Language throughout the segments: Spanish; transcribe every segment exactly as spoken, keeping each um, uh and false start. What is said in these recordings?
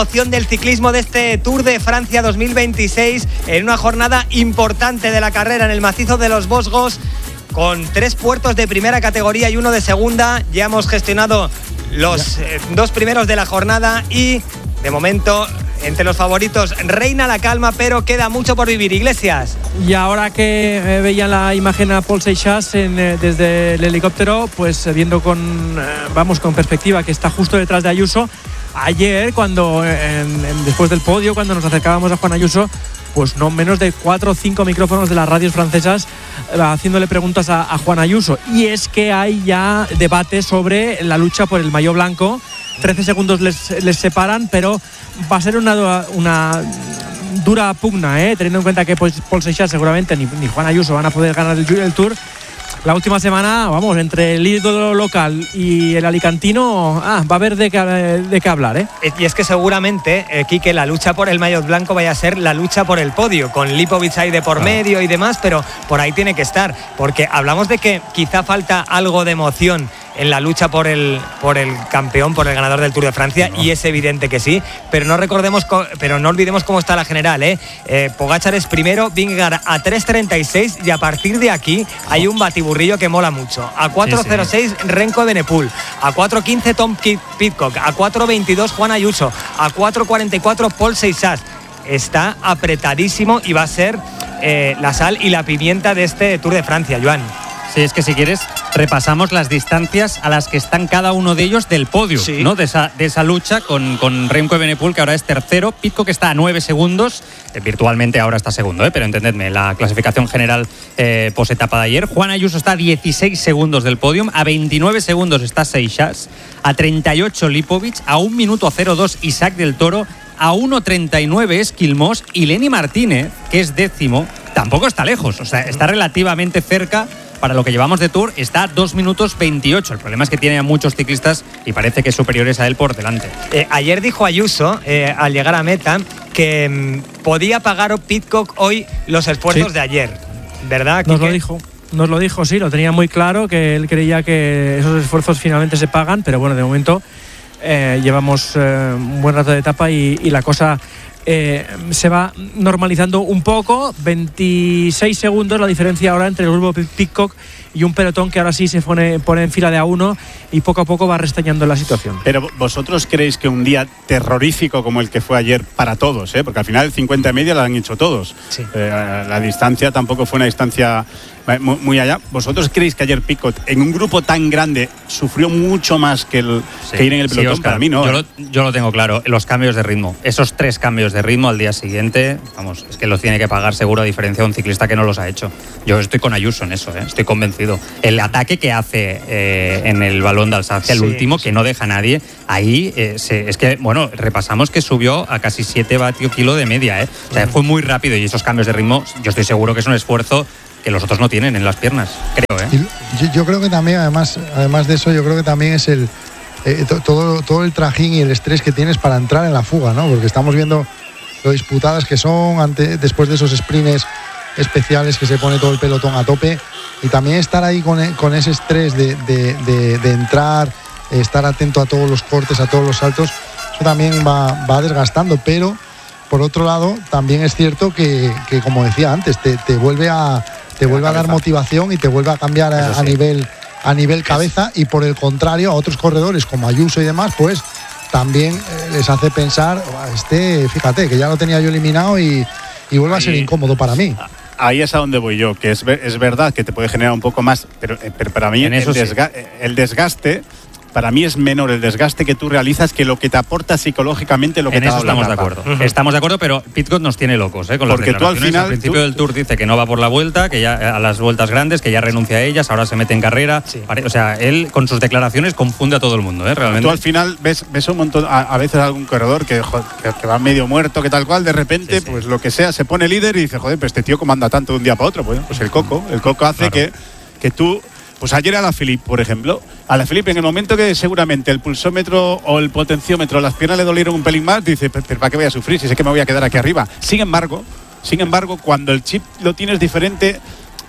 Opción del ciclismo de este Tour de Francia dos mil veintiséis en una jornada importante de la carrera en el macizo de los Vosgos, con tres puertos de primera categoría y uno de segunda. Ya hemos gestionado los eh, dos primeros de la jornada y de momento entre los favoritos reina la calma, pero queda mucho por vivir. Iglesias. Y ahora que eh, veían la imagen a Paul Seixas en, eh, desde el helicóptero, pues eh, viendo con eh, vamos con perspectiva que está justo detrás de Ayuso. Ayer, cuando en, en, después del podio, cuando nos acercábamos a Juan Ayuso, pues no menos de cuatro o cinco micrófonos de las radios francesas eh, haciéndole preguntas a, a Juan Ayuso. Y es que hay ya debate sobre la lucha por el maillot blanco. trece segundos les, les separan, pero va a ser una, una dura pugna, ¿eh? Teniendo en cuenta que pues, Paul Seixas seguramente ni, ni Juan Ayuso van a poder ganar el, el Tour. La última semana, vamos, entre el ídolo local y el alicantino, ah, va a haber de qué, de qué hablar, ¿eh? Y es que seguramente, eh, Quique, la lucha por el maillot blanco vaya a ser la lucha por el podio, con Lipovic ahí de por ah. medio y demás, pero por ahí tiene que estar, porque hablamos de que quizá falta algo de emoción en la lucha por el por el campeón, por el ganador del Tour de Francia, no. Y es evidente que sí, pero no recordemos, pero no olvidemos cómo está la general, ¿eh? eh Pogačar es primero, Vingegaard a tres treinta y seis y a partir de aquí hay un batiburrillo que mola mucho. A cuatro cero seis sí, sí. Renko Evenepoel, a cuatro quince Tom Pidcock, a cuatro veintidós Juan Ayuso, a cuatro cuarenta y cuatro Paul Seixas. Está apretadísimo y va a ser eh, la sal y la pimienta de este Tour de Francia, Joan. Sí, es que si quieres repasamos las distancias a las que están cada uno de ellos del podio, sí. ¿no? De esa, de esa lucha con, con Remco Evenepoel, que ahora es tercero, Pidcock que está a nueve segundos, eh, virtualmente ahora está segundo, ¿eh? Pero entendedme, la clasificación general eh, post-etapa de ayer. Juan Ayuso está a dieciséis segundos del podium, a veintinueve segundos está Seixas, a treinta y ocho Lipovic, a un minuto cero dos Isaac del Toro, a uno treinta y nueve es Quilmós y Lenny Martínez, que es décimo, tampoco está lejos, o sea, está relativamente cerca. Para lo que llevamos de Tour está a dos minutos veintiocho. El problema es que tiene a muchos ciclistas y parece que superiores a él por delante. Eh, ayer dijo Ayuso, eh, al llegar a meta, que mmm, podía pagar Pidcock hoy los esfuerzos sí. de ayer. ¿Verdad? Nos lo dijo. Nos lo dijo, sí, lo tenía muy claro, que él creía que esos esfuerzos finalmente se pagan, pero bueno, de momento eh, llevamos eh, un buen rato de etapa y, y la cosa... Eh, se va normalizando un poco. Veintiséis segundos la diferencia ahora entre el grupo Pidcock y un pelotón que ahora sí se pone, pone en fila de a uno y poco a poco va restañando la situación. Pero vosotros creéis que un día terrorífico como el que fue ayer para todos, ¿eh? Porque al final el cincuenta y media lo han hecho todos, sí. eh, la distancia tampoco fue una distancia muy, muy allá. ¿Vosotros creéis que ayer Pidcock en un grupo tan grande sufrió mucho más que, el, sí. que ir en el pelotón? Sí, Oscar, para mí no. Yo lo, yo lo tengo claro, los cambios de ritmo, esos tres cambios de ritmo al día siguiente, vamos, es que los tiene que pagar seguro, a diferencia de un ciclista que no los ha hecho. Yo estoy con Ayuso en eso, ¿eh? Estoy convencido. El ataque que hace eh, en el balón de Alsacia, sí, el último, que no deja a nadie, ahí eh, se, es que, bueno, repasamos que subió a casi siete vatios kilo de media, ¿eh? O sea, fue muy rápido y esos cambios de ritmo, yo estoy seguro que es un esfuerzo que los otros no tienen en las piernas, creo, ¿eh? Y yo, yo creo que también, además, además de eso, yo creo que también es el eh, to, todo, todo el trajín y el estrés que tienes para entrar en la fuga, ¿no? Porque estamos viendo lo disputadas que son ante, después de esos sprints especiales que se pone todo el pelotón a tope, y también estar ahí con, con ese estrés de, de, de, de entrar, estar atento a todos los cortes, a todos los saltos, eso también va, va desgastando, pero por otro lado también es cierto que, que como decía antes, te, te vuelve a te vuelve a dar motivación y te vuelve a cambiar a, sí. a nivel a nivel cabeza, y por el contrario a otros corredores como Ayuso y demás, pues también eh, les hace pensar, este, fíjate, que ya lo tenía yo eliminado y, y vuelve a ser incómodo para mí. Ahí es a donde voy yo, que es, es verdad que te puede generar un poco más, pero, pero para mí el, desga- sí. el desgaste, para mí es menor el desgaste que tú realizas que lo que te aporta psicológicamente lo que en te eso ha dado estamos la de acuerdo. Uh-huh. Estamos de acuerdo, pero Pidcock nos tiene locos, ¿eh? Con porque las tú al final al principio tú, del Tour dice que no va por la vuelta, que ya a las vueltas grandes, que ya renuncia a ellas, ahora se mete en carrera. Sí. O sea, él con sus declaraciones confunde a todo el mundo, ¿eh? Realmente. Tú al final ves, ves un montón, a, a veces algún corredor que, que, que va medio muerto, que tal cual, de repente, sí, sí. pues lo que sea, se pone líder y dice, joder, pero este tío cómo anda tanto de un día para otro. Bueno, pues el coco, el coco hace claro. que, que tú. Pues ayer Alaphilippe, por ejemplo, Alaphilippe en el momento que seguramente el pulsómetro o el potenciómetro, las piernas le dolieron un pelín más, dice, pero ¿para qué voy a sufrir si sé que me voy a quedar aquí arriba? Sin embargo, sin embargo, cuando el chip lo tienes diferente,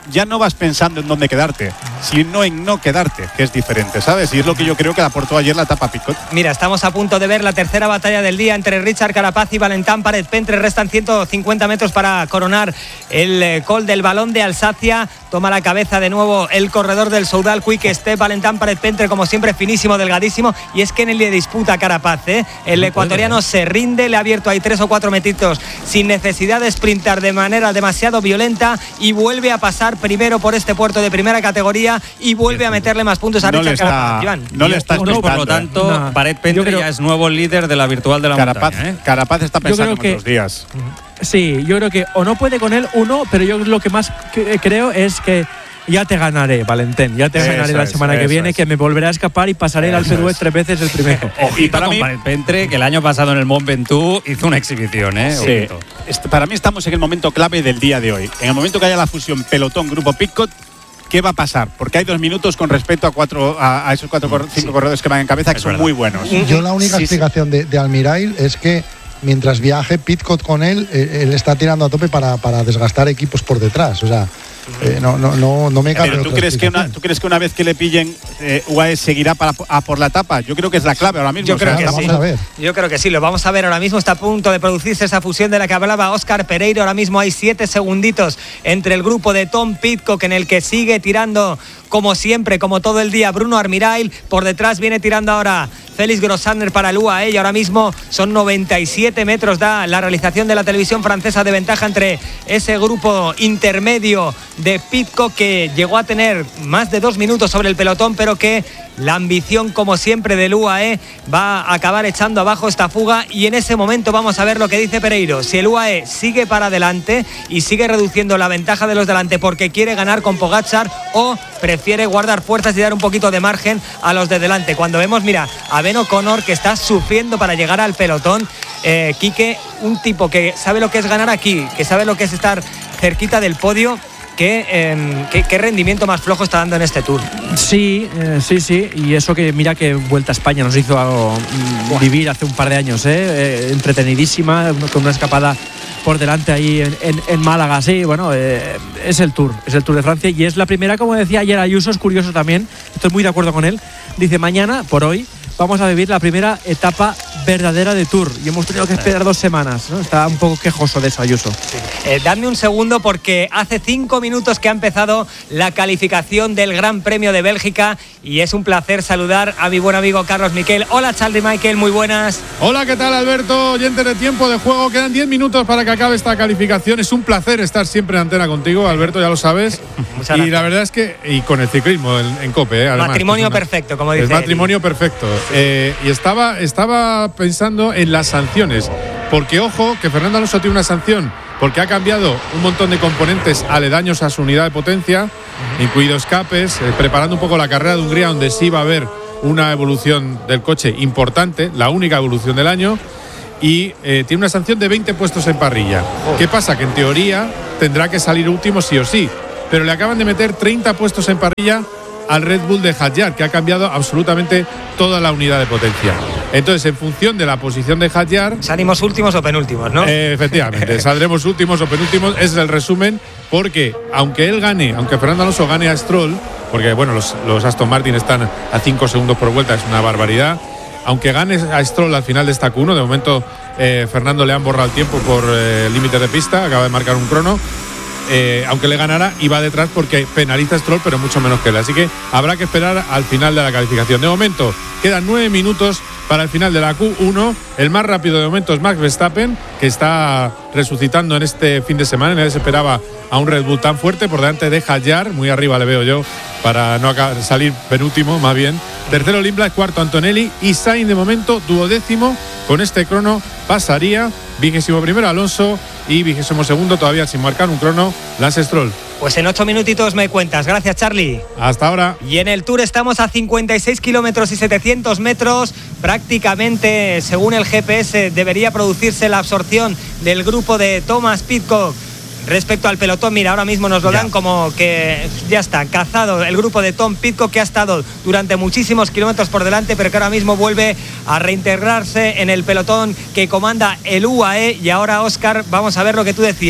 ya no vas pensando en dónde quedarte, sino en no quedarte, que es diferente, ¿sabes? Y es lo que yo creo que le aportó ayer la etapa Pidcock. Mira, estamos a punto de ver la tercera batalla del día entre Richard Carapaz y Valentin Paret-Pentre. Restan ciento cincuenta metros para coronar el eh, col del Balón de Alsacia. Toma la cabeza de nuevo el corredor del Soudal Quick Step, Valentin Paret-Pentre, como siempre, finísimo, delgadísimo. Y es que en él le disputa Carapaz, ¿eh? El no ecuatoriano puede, ¿eh? se rinde, le ha abierto ahí tres o cuatro metitos sin necesidad de sprintar de manera demasiado violenta y vuelve a pasar primero por este puerto de primera categoría y vuelve a meterle más puntos a no Richard está, Carapaz. Iván. No le está no, por lo tanto, no. Paret-Pentre creo... ya es nuevo líder de la virtual de la Carapaz, montaña, ¿eh? Carapaz está pensando en que... otros días. Sí, yo creo que o no puede con él uno, pero yo lo que más creo es que ya te ganaré, Valentín, ya te eso ganaré la semana es, que viene, es. que me volveré a escapar y pasaré eso el Alpe d'Huez tres veces el primero. Ojito y para con Paret-Pentre, que el año pasado en el Mont Ventoux hizo una exhibición, ¿eh? Sí. Este, para mí estamos en el momento clave del día de hoy. En el momento que haya la fusión pelotón-grupo Pidcock, ¿qué va a pasar? Porque hay dos minutos con respecto a cuatro a, a esos cuatro cor, cinco sí. corredores que van en cabeza, que es son verdad. muy buenos. Yo la única sí, explicación sí. De, de Almirail es que mientras viaje Pidcock con él, eh, él está tirando a tope para, para desgastar equipos por detrás. O sea, eh, no, no, no, no me cabe. Pero ¿tú crees, que una, ¿tú crees que una vez que le pillen, eh, U A E seguirá para, a por la etapa? Yo creo que es la clave ahora mismo. Yo creo o sea, que vamos sí. a ver. Yo creo que sí, lo vamos a ver ahora mismo. Está a punto de producirse esa fusión de la que hablaba Óscar Pereiro. Ahora mismo hay siete segunditos entre el grupo de Tom Pidcock, en el que sigue tirando como siempre, como todo el día, Bruno Almirail. Por detrás viene tirando ahora Félix Grossander para el U A E y ahora mismo son noventa y siete metros, da la realización de la televisión francesa de ventaja entre ese grupo intermedio de Pidcock, que llegó a tener más de dos minutos sobre el pelotón, pero que la ambición, como siempre, del U A E va a acabar echando abajo esta fuga. Y en ese momento vamos a ver lo que dice Pereiro. Si el U A E sigue para adelante y sigue reduciendo la ventaja de los delante porque quiere ganar con Pogačar, o prefiere guardar fuerzas y dar un poquito de margen a los de delante. Cuando vemos, mira, a Ben O'Connor, que está sufriendo para llegar al pelotón, eh, Quique, un tipo que sabe lo que es ganar aquí, que sabe lo que es estar cerquita del podio. ¿Qué, eh, qué, ¿Qué rendimiento más flojo está dando en este Tour? Sí, eh, sí, sí. Y eso que mira que Vuelta a España nos hizo algo, mm, vivir hace un par de años, ¿eh? Eh, entretenidísima, con una escapada por delante ahí en, en, en Málaga. Sí, bueno, eh, es el Tour, es el Tour de Francia y es la primera, como decía ayer Ayuso, es curioso también, estoy muy de acuerdo con él. Dice, mañana, por hoy, vamos a vivir la primera etapa verdadera de Tour y hemos tenido que esperar dos semanas, ¿no? Está un poco quejoso de eso, Ayuso. Sí. Eh, dadme un segundo, porque hace cinco minutos que ha empezado la calificación del Gran Premio de Bélgica y es un placer saludar a mi buen amigo Carlos Miquel. Hola, Charlie Michael, muy buenas. Hola, ¿qué tal, Alberto? Oyentes de Tiempo de Juego, quedan diez minutos para que acabe esta calificación. Es un placer estar siempre en antena contigo, Alberto, ya lo sabes. Muchas y gracias. la verdad es que, y con el ciclismo en, en COPE, ¿eh? Además, matrimonio pues una, perfecto, como dice. Es matrimonio él. perfecto. Eh, y estaba, estaba pensando en las sanciones, porque ojo, que Fernando Alonso tiene una sanción porque ha cambiado un montón de componentes aledaños a su unidad de potencia, uh-huh. incluido escapes, eh, preparando un poco la carrera de Hungría, donde sí va a haber una evolución del coche importante, la única evolución del año, y eh, tiene una sanción de veinte puestos en parrilla. Oh. ¿Qué pasa? Que en teoría tendrá que salir último sí o sí, pero le acaban de meter treinta puestos en parrilla al Red Bull de Hadjar, que ha cambiado absolutamente toda la unidad de potencia. Entonces, en función de la posición de Hadjar, salimos últimos o penúltimos, ¿no? Eh, efectivamente, saldremos últimos o penúltimos. Ese es el resumen, porque aunque él gane, aunque Fernando Alonso gane a Stroll, porque bueno, los, los Aston Martin están a cinco segundos por vuelta, es una barbaridad. Aunque gane a Stroll al final de esta Q uno, de momento eh, Fernando le han borrado el tiempo por eh, límite de pista, acaba de marcar un crono. Eh, aunque le ganara, iba detrás porque penaliza a Stroll, pero mucho menos que él. Así que habrá que esperar al final de la calificación. De momento, quedan nueve minutos para el final de la Q uno. El más rápido de momento es Max Verstappen, que está resucitando en este fin de semana. Nadie se esperaba a un Red Bull tan fuerte. Por delante de Hadjar, muy arriba le veo yo, para no salir penúltimo, más bien. Tercero Lindblad, cuarto Antonelli y Sainz de momento duodécimo. Con este crono pasaría. Vigésimo primero Alonso y vigésimo segundo, todavía sin marcar un crono, Lance Stroll. Pues en ocho minutitos me cuentas. Gracias, Charlie. Hasta ahora. Y en el Tour estamos a cincuenta y seis kilómetros y setecientos metros. Prácticamente, según el G P S, debería producirse la absorción del grupo de Thomas Pidcock respecto al pelotón. Mira, ahora mismo nos lo dan ya. Como que ya está cazado el grupo de Tom Pidcock, que ha estado durante muchísimos kilómetros por delante, pero que ahora mismo vuelve a reintegrarse en el pelotón que comanda el U A E. Y ahora, Óscar, vamos a ver lo que tú decías.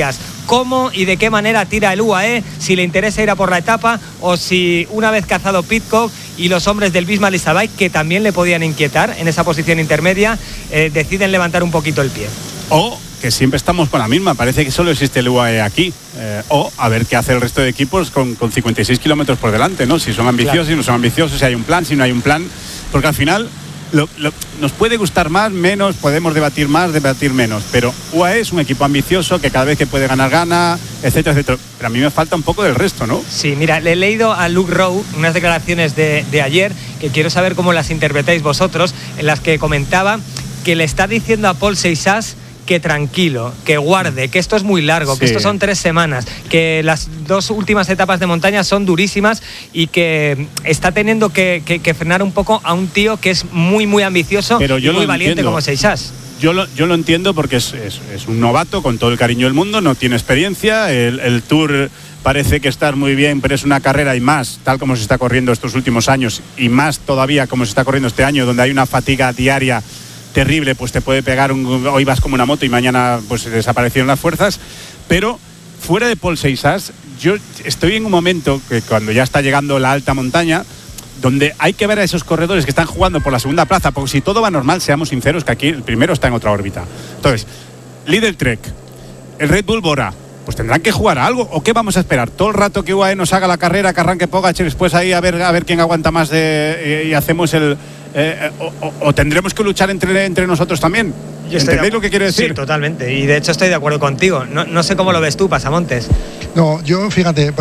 cómo y de qué manera tira el U A E, si le interesa ir a por la etapa o si una vez cazado Pidcock y los hombres del Bismarck Isabay, que también le podían inquietar en esa posición intermedia, eh, deciden levantar un poquito el pie. O que siempre estamos con la misma, parece que solo existe el U A E aquí, eh, o a ver qué hace el resto de equipos con, con cincuenta y seis kilómetros por delante, ¿no? Si son ambiciosos, claro. Si no son ambiciosos, si hay un plan, si no hay un plan, porque al final lo, lo, nos puede gustar más, menos, podemos debatir más, debatir menos, pero U A E es un equipo ambicioso que cada vez que puede ganar gana, etcétera, etcétera, pero a mí me falta un poco del resto, ¿no? Sí, mira, le he leído a Luke Rowe unas declaraciones de, de ayer que quiero saber cómo las interpretáis vosotros, en las que comentaba que le está diciendo a Paul Seixas que tranquilo, que guarde, que esto es muy largo, sí. Que esto son tres semanas, que las dos últimas etapas de montaña son durísimas y que está teniendo que, que, que frenar un poco a un tío que es muy, muy ambicioso Pero y muy valiente entiendo. como Seixas. Yo lo, yo lo entiendo porque es, es, es un novato con todo el cariño del mundo, no tiene experiencia, el, el Tour parece que está muy bien, pero es una carrera y más, tal como se está corriendo estos últimos años y más todavía como se está corriendo este año, donde hay una fatiga diaria terrible, pues te puede pegar, un, hoy vas como una moto y mañana pues desaparecieron las fuerzas, pero fuera de Paul Seixas, yo estoy en un momento que cuando ya está llegando la alta montaña, donde hay que ver a esos corredores que están jugando por la segunda plaza, porque si todo va normal, seamos sinceros que aquí el primero está en otra órbita. Entonces, Lidl Trek, el Red Bull Bora, pues tendrán que jugar a algo, o qué vamos a esperar todo el rato que U A E nos haga la carrera, que arranque Pogačar, después ahí a ver a ver quién aguanta más de, y hacemos el eh, o, o, o tendremos que luchar entre, entre nosotros también. ¿Entendéis lo que quiero decir? Sí, totalmente, y de hecho estoy de acuerdo contigo. No, no sé cómo lo ves tú, Pasamontes. No, yo fíjate,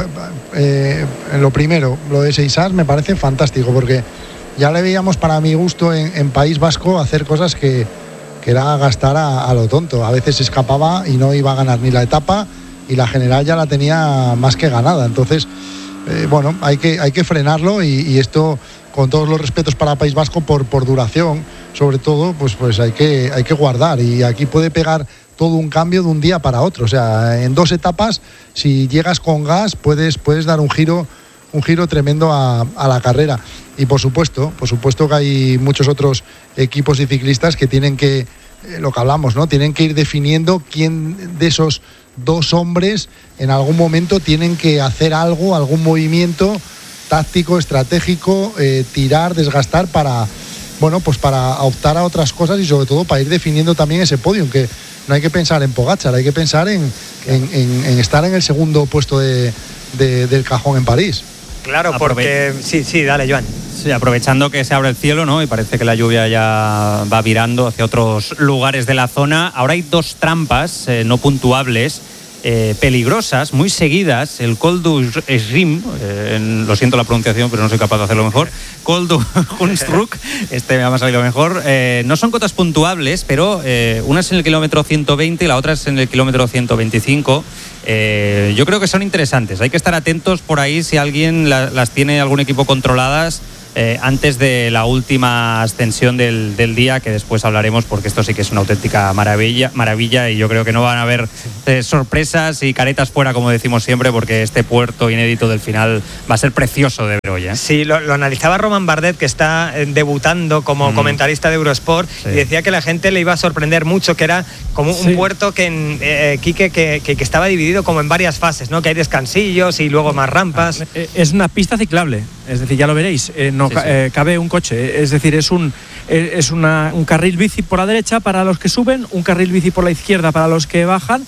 eh, lo primero, lo de Seixas me parece fantástico, porque ya le veíamos para mi gusto en, en País Vasco hacer cosas que, que era gastar a, a lo tonto. A veces se escapaba y no iba a ganar ni la etapa, y la general ya la tenía más que ganada. Entonces, eh, bueno, hay que, hay que frenarlo, y, y esto, con todos los respetos para País Vasco, por, por duración, sobre todo, pues, pues hay que, hay que guardar, y aquí puede pegar todo un cambio de un día para otro. O sea, en dos etapas, si llegas con gas, puedes, puedes dar un giro, un giro tremendo a, a la carrera. Y por supuesto, por supuesto que hay muchos otros equipos y ciclistas que tienen que, eh, lo que hablamos, ¿no? Tienen que ir definiendo quién de esos dos hombres en algún momento tienen que hacer algo, algún movimiento táctico, estratégico, eh, tirar, desgastar para, bueno, pues para optar a otras cosas, y sobre todo para ir definiendo también ese podio, que no hay que pensar en Pogačar, hay que pensar en, en, en, en estar en el segundo puesto de, de, del cajón en París. Claro, porque Aprove- sí, sí, dale, Joan. Sí, aprovechando que se abre el cielo, ¿no? Y parece que la lluvia ya va virando hacia otros lugares de la zona. Ahora hay dos trampas eh, no puntuables, eh, peligrosas, muy seguidas. El Col du Schrim, eh, lo siento la pronunciación, pero no soy capaz de hacerlo mejor. Col du Hunstruck, este me ha salido mejor. Eh, no son cotas puntuables, pero eh, una es en el kilómetro ciento veinte y la otra es en el kilómetro ciento veinticinco. Eh, yo creo que son interesantes. Hay que estar atentos por ahí si alguien la, las tiene algún equipo controladas. Eh, antes de la última ascensión del, del día, que después hablaremos, porque esto sí que es una auténtica maravilla, maravilla y yo creo que no van a haber eh, sorpresas y caretas fuera, como decimos siempre, porque este puerto inédito del final va a ser precioso de ver hoy, ¿eh? Sí, lo, lo analizaba Roman Bardet, que está eh, debutando como mm. comentarista de Eurosport, sí. Y decía que la gente le iba a sorprender mucho, que era como sí. un puerto que, en, eh, Quique, que, que, que estaba dividido como en varias fases, ¿no? Que hay descansillos y luego más rampas. Es una pista ciclable, es decir, ya lo veréis. Eh, no sí, sí. Eh, cabe un coche, es decir, es un es una, un carril bici por la derecha para los que suben, un carril bici por la izquierda para los que bajan,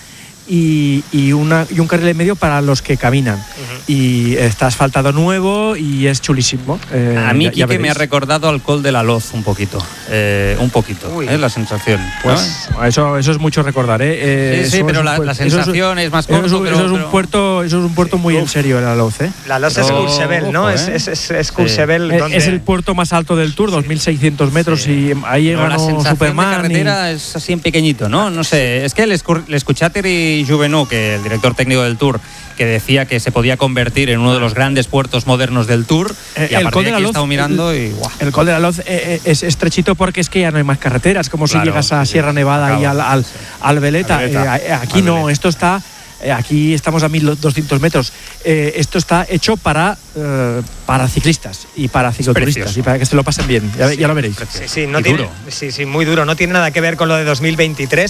y, y, una, y un carril en medio para los que caminan. Uh-huh. Y está asfaltado nuevo y es chulísimo. Eh, a mí, Quique, me ha recordado al Col de la Loz un poquito. Eh, un poquito, es ¿eh? la sensación. Pues ¿no? eso, eso es mucho recordar. ¿eh? Sí, sí, pero la, la sensación es, es más corto. Eso, pero, eso es un pero... puerto, eso es un puerto sí. muy Uf. en serio, la Loz. ¿eh? La Loz es Courchevel, ¿no? ¿eh? Es, es, es, es Courchevel. Sí. Donde... Es el puerto más alto del Tour, dos mil seiscientos metros, sí. y ahí llega la sensación Superman. de carretera y... es así en pequeñito, ¿no? No sé, es que l'escuchater y Juvenot, que el director técnico del Tour, que decía que se podía convertir en uno de los grandes puertos modernos del Tour, eh, y a partir de aquí he estado mirando y ¡guau! El Col de la Loz eh, es estrechito porque es que ya no hay más carreteras, como claro, si llegas a sí, Sierra Nevada acaba, y al, al, sí. al Veleta. Veleta. Eh, aquí Al no, Veleta. Esto está... Aquí estamos a mil doscientos metros. Eh, esto está hecho para, eh, para ciclistas y para cicloturistas y para que se lo pasen bien. Ya, sí, ya lo veréis. Sí, sí, no tiene, sí, sí, muy duro. No tiene nada que ver con lo de dos mil veintitrés.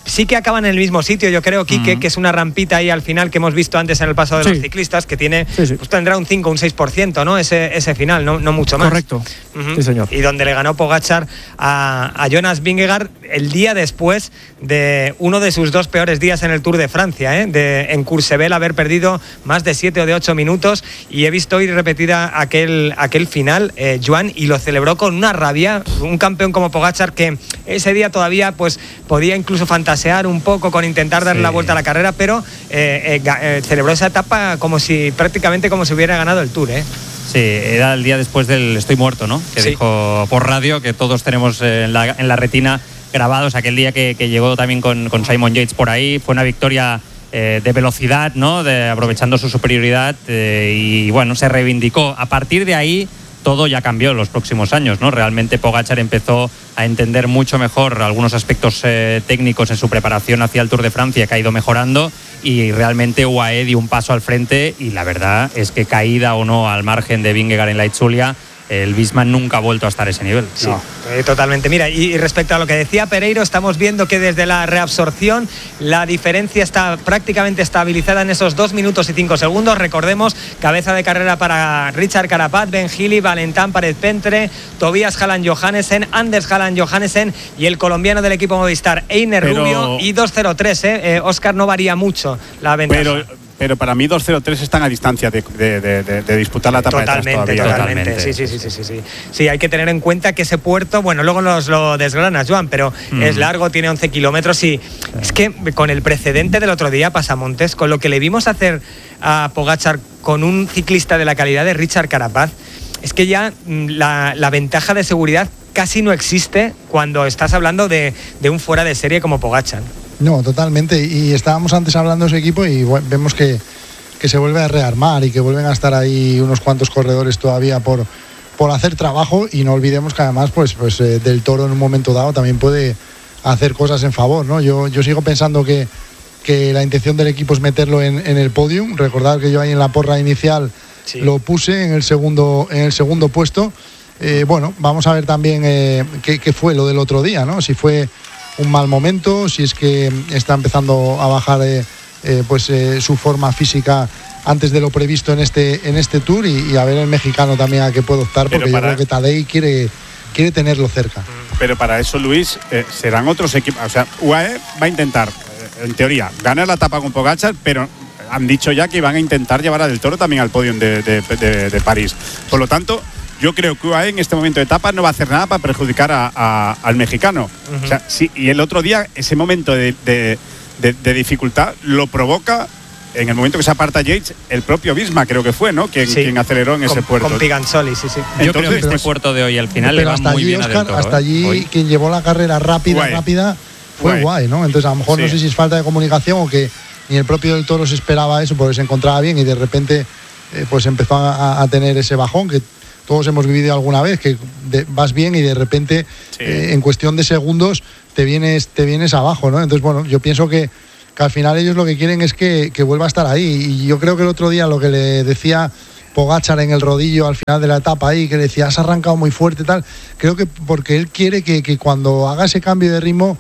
sí que acaban en el mismo sitio, yo creo, Quique, uh-huh. que es una rampita ahí al final que hemos visto antes en el paso de sí. los ciclistas, que tiene, sí, sí. pues tendrá un cinco o un seis por ciento, ¿no? Ese, ese final, no, no mucho más. Correcto. Uh-huh. Sí, señor. Y donde le ganó Pogačar a, a Jonas Vingegaard el día después de uno de sus dos peores días en el Tour de Francia, ¿eh? de, en Courchevel, haber perdido más de siete o de ocho minutos, y he visto hoy repetida aquel, aquel final, eh, Joan, y lo celebró con una rabia. Un campeón como Pogačar que ese día todavía pues podía incluso fantasear un poco con intentar dar sí. la vuelta a la carrera, pero eh, eh, eh, celebró esa etapa como si prácticamente como si hubiera ganado el Tour, ¿eh? Sí, era el día después del Estoy muerto, ¿no? Que sí. dijo por radio, que todos tenemos en la, en la retina grabados aquel día que, que llegó también con, con Simon Yates por ahí. Fue una victoria eh, de velocidad, ¿no? De, aprovechando su superioridad eh, y bueno, se reivindicó. A partir de ahí todo ya cambió en los próximos años, ¿no? Realmente Pogačar empezó a entender mucho mejor algunos aspectos eh, técnicos en su preparación hacia el Tour de Francia, que ha ido mejorando, y realmente U A E dio un paso al frente, y la verdad es que, caída o no al margen de Vingegaard en la Itzulia, el Visma nunca ha vuelto a estar a ese nivel. Sí, no. eh, totalmente. Mira, y, y respecto a lo que decía Pereiro, estamos viendo que desde la reabsorción la diferencia está prácticamente estabilizada en esos dos minutos y cinco segundos. Recordemos, cabeza de carrera para Richard Carapaz, Ben Healy, Valentán Párez-Pentre, Tobias Halland Johannesen, Anders Halland Johannesen y el colombiano del equipo Movistar, Einer Pero... Rubio, y dos cero tres. Eh. Eh, Oscar, no varía mucho la ventaja. Pero... Pero para mí dos cero tres están a distancia de, de, de, de, de disputar la etapa totalmente, de atrás todavía. Totalmente, sí, sí, sí, sí, sí, sí. Sí, hay que tener en cuenta que ese puerto, bueno, luego nos lo desgranas, Joan, pero mm. es largo, tiene once kilómetros, y es que con el precedente del otro día, Pasamontes, con lo que le vimos hacer a Pogačar con un ciclista de la calidad de Richard Carapaz, es que ya la, la ventaja de seguridad casi no existe cuando estás hablando de, de un fuera de serie como Pogačar. No, totalmente. Y estábamos antes hablando de ese equipo y bueno, vemos que, que se vuelve a rearmar y que vuelven a estar ahí unos cuantos corredores todavía por, por hacer trabajo. Y no olvidemos que además pues, pues eh, Del Toro en un momento dado también puede hacer cosas en favor, ¿no? Yo, yo sigo pensando que, que la intención del equipo es meterlo en, en el podium. Recordad que yo ahí en la porra inicial sí. lo puse en el segundo, en el segundo puesto. Eh, bueno, vamos a ver también eh, qué, qué fue lo del otro día, ¿no? Si fue un mal momento, si es que está empezando a bajar eh, eh, pues eh, su forma física antes de lo previsto en este en este Tour, y, y a ver el mexicano también a qué puede optar, porque para... yo creo que Tadej quiere quiere tenerlo cerca. Pero para eso, Luis, eh, serán otros equipos, o sea, U A E va a intentar, eh, en teoría, ganar la etapa con Pogačar, pero han dicho ya que van a intentar llevar a Del Toro también al podio de, de, de, de París. Por lo tanto, yo creo que U A E en este momento de etapa no va a hacer nada para perjudicar a, a, al mexicano. Uh-huh. O sea, sí, y el otro día, ese momento de, de, de, de dificultad lo provoca en el momento que se aparta Yates, el propio Visma creo que fue, ¿no? Quien, sí. quien aceleró en con, ese puerto. Con Piganzoli, sí, sí. Yo Entonces, creo que este puerto de hoy al final le va muy allí, bien Oscar, a Del Toro. Hasta allí ¿eh? quien llevó la carrera rápida, Guay. rápida fue Guay, ¿no? Entonces a lo mejor sí. no sé si es falta de comunicación o que ni el propio Del Toro se esperaba eso porque se encontraba bien y de repente eh, pues empezó a, a tener ese bajón que todos hemos vivido alguna vez, que de, vas bien y de repente sí. eh, en cuestión de segundos te vienes, te vienes abajo, ¿no? Entonces, bueno, yo pienso que, que al final ellos lo que quieren es que, que vuelva a estar ahí. Y yo creo que el otro día lo que le decía Pogačar en el rodillo al final de la etapa ahí, que le decía, has arrancado muy fuerte y tal, creo que porque él quiere que, que cuando haga ese cambio de ritmo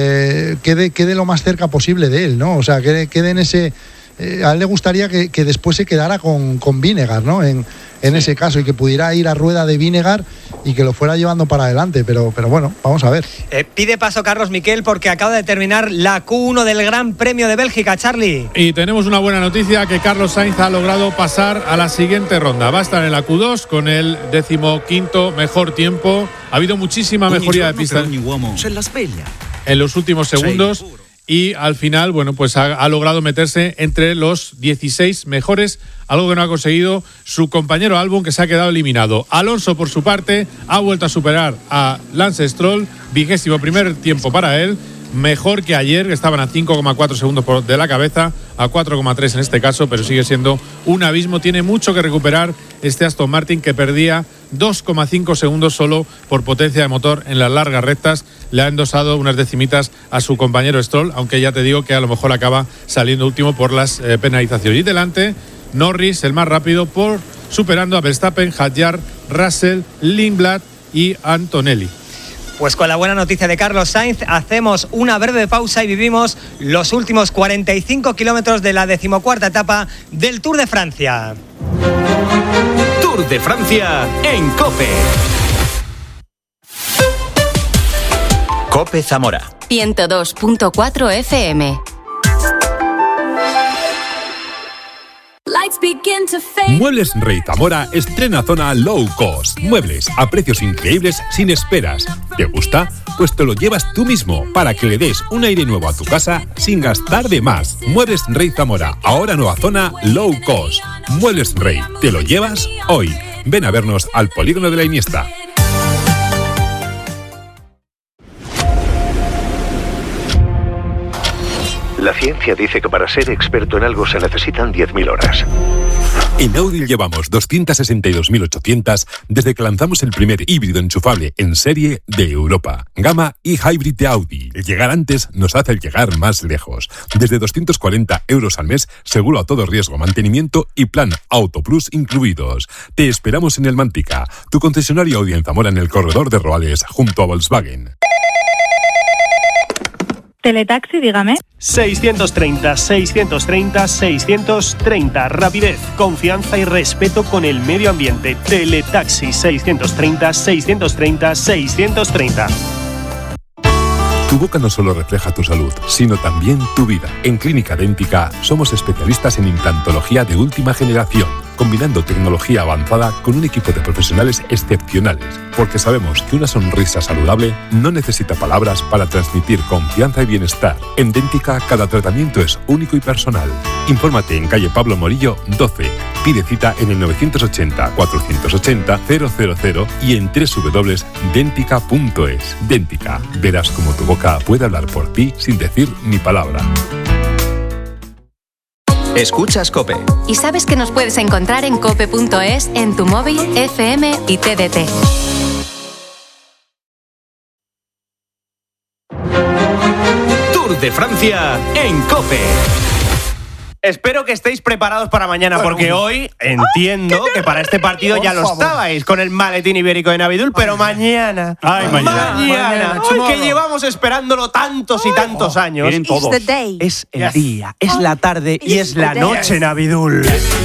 eh, quede, quede lo más cerca posible de él, ¿no? O sea, quede, quede en ese... Eh, a él le gustaría que, que después se quedara con, con Vingegaard, ¿no? En, en sí. ese caso, y que pudiera ir a rueda de Vingegaard y que lo fuera llevando para adelante, pero, pero bueno, vamos a ver. Eh, pide paso Carlos Miquel porque acaba de terminar la Q uno del Gran Premio de Bélgica, Charlie. Y tenemos una buena noticia, que Carlos Sainz ha logrado pasar a la siguiente ronda. Va a estar en la Q dos con el decimoquinto mejor tiempo. Ha habido muchísima mejoría de pista en los últimos segundos. Y al final, bueno, pues ha, ha logrado meterse entre los dieciséis mejores, algo que no ha conseguido su compañero Albon, que se ha quedado eliminado. Alonso, por su parte, ha vuelto a superar a Lance Stroll, vigésimo primer tiempo para él, mejor que ayer, que estaban a cinco coma cuatro segundos por de la cabeza, a cuatro coma tres en este caso, pero sigue siendo un abismo. Tiene mucho que recuperar este Aston Martin, que perdía dos coma cinco segundos solo por potencia de motor en las largas rectas. Le ha endosado unas decimitas a su compañero Stroll, aunque ya te digo que a lo mejor acaba saliendo último por las eh, penalizaciones. Y delante, Norris, el más rápido, por superando a Verstappen, Hadjar, Russell, Lindblad y Antonelli. Pues con la buena noticia de Carlos Sainz hacemos una breve pausa y vivimos los últimos cuarenta y cinco kilómetros de la decimocuarta etapa del Tour de Francia. Tour de Francia en COPE. COPE Zamora ciento dos punto cuatro F M. Muebles Rey Zamora estrena zona low cost. Muebles a precios increíbles sin esperas. ¿Te gusta? Pues te lo llevas tú mismo para que le des un aire nuevo a tu casa sin gastar de más. Muebles Rey Zamora, ahora nueva zona low cost. Muebles Rey, te lo llevas hoy. Ven a vernos al Polígono de la Iniesta. La ciencia dice que para ser experto en algo se necesitan diez mil horas. En Audi llevamos doscientas sesenta y dos mil ochocientas desde que lanzamos el primer híbrido enchufable en serie de Europa. Gama e-Hybrid de Audi. El llegar antes nos hace el llegar más lejos. Desde doscientos cuarenta euros al mes, seguro a todo riesgo, mantenimiento y plan Auto Plus incluidos. Te esperamos en el Mántica, tu concesionario Audi en Zamora, en el corredor de Roales, junto a Volkswagen. Teletaxi, dígame. seiscientos treinta, seiscientos treinta, seiscientos treinta. Rapidez, confianza y respeto con el medio ambiente. Teletaxi seiscientos treinta, seiscientos treinta, seiscientos treinta. Tu boca no solo refleja tu salud, sino también tu vida. En Clínica Dẹ́ntica somos especialistas en implantología de última generación, combinando tecnología avanzada con un equipo de profesionales excepcionales, porque sabemos que una sonrisa saludable no necesita palabras para transmitir confianza y bienestar. En Dẹ́ntica cada tratamiento es único y personal. Infórmate en calle Pablo Morillo doce. Pide cita en el novecientos ochenta, cuatrocientos ochenta, cero cero cero y en doble u doble u doble u punto dentica punto es. Dẹ́ntica, verás cómo tu boca puede hablar por ti sin decir ni palabra. Escuchas COPE. Y sabes que nos puedes encontrar en cope punto es, en tu móvil, F M y T D T. Tour de Francia en COPE. Espero que estéis preparados para mañana, porque hoy entiendo que para este partido ya lo estabais con el maletín ibérico de Navidul, pero mañana, Ay, mañana. mañana, hoy que llevamos esperándolo tantos y tantos años, Vienen todos. es el día, es la tarde y es la noche, Navidul.